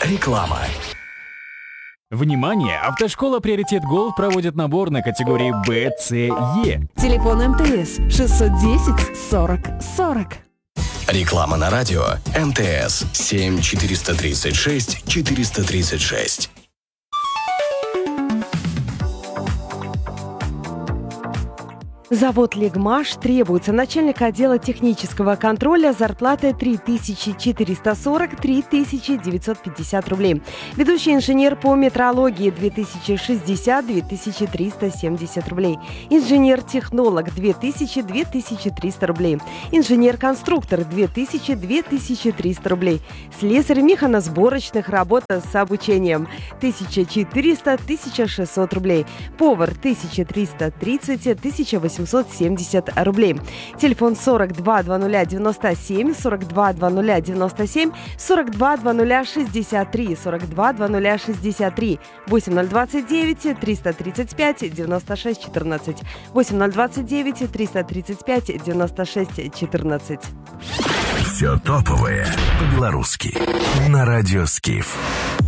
Реклама. Внимание! Автошкола «Приоритет Голд» проводит набор на категории Б, С, Е. Телефон МТС 610 40 40. Реклама на радио МТС 7 436 436. Завод «Лигмаш» требуется начальник отдела технического контроля, зарплата 3440-3950 рублей. Ведущий инженер по метрологии 2060-2370 рублей. Инженер-технолог 2000-2300 рублей. Инженер-конструктор 2000-2300 рублей. Слесарь механосборочных работ с обучением 1400-1600 рублей. Повар 1330-1870 рублей. Телефон 422097, 422097, 422063, 422063, 8029 335 96 14, 8029 335 96 14. Все топовое по-белорусски на радио Скиф.